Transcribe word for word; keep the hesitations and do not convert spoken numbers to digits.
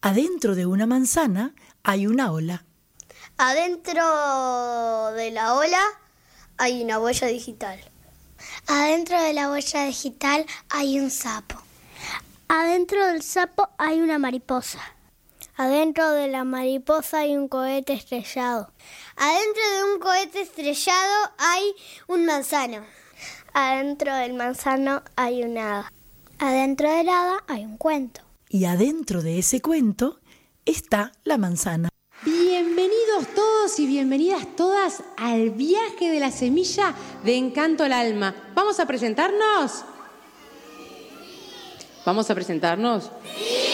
Adentro de una manzana hay una ola. Adentro de la ola hay una huella digital. Adentro de la huella digital hay un sapo. Adentro del sapo hay una mariposa. Adentro de la mariposa hay un cohete estrellado. Adentro de un cohete estrellado hay un manzano. Adentro del manzano hay un hada. Adentro del hada hay un cuento. Y adentro de ese cuento está la manzana. Bienvenidos todos y bienvenidas todas al viaje de la semilla de Encanto al Alma. ¿Vamos a presentarnos? ¿Vamos a presentarnos? ¡Sí!